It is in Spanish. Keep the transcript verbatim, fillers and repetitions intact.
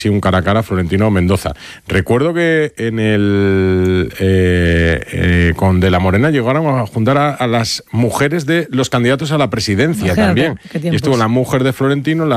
Sí, un cara a cara Florentino Mendoza. Recuerdo que en el eh, eh, con De la Morena llegaron a juntar a, a las mujeres de los candidatos a la presidencia. Imagínate, también. Y estuvo la mujer de Florentino, la